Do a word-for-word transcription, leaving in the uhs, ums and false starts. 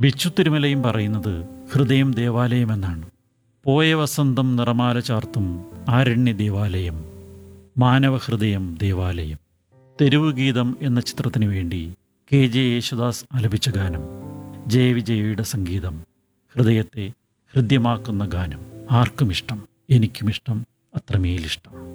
ബിച്ചു തിരുമലയും പറയുന്നത് ഹൃദയം ദേവാലയമെന്നാണ്. പോയ വസന്തം നിറമാല ചാർത്തും ആരണ്യ ദേവാലയം, മാനവഹൃദയം ദേവാലയം. തെരുവ് ഗീതം എന്ന ചിത്രത്തിനു വേണ്ടി കെ ജെ യേശുദാസ് ആലപിച്ച ഗാനം, ജയ വിജയയുടെ സംഗീതം, ഹൃദയത്തെ ഹൃദ്യമാക്കുന്ന ഗാനം. ആർക്കുമിഷ്ടം, എനിക്കുമിഷ്ടം, അത്രമേലിഷ്ടം.